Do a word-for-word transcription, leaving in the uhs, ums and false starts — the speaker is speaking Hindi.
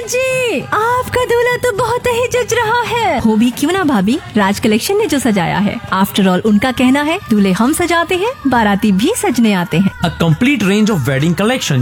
जी, आपका दूल्हा तो बहुत ही जच रहा है। हो भी क्यों ना भाभी, राज कलेक्शन ने जो सजाया है। आफ्टर ऑल उनका कहना है दूल्हे हम सजाते हैं, बाराती भी सजने आते हैं। A complete range of wedding collection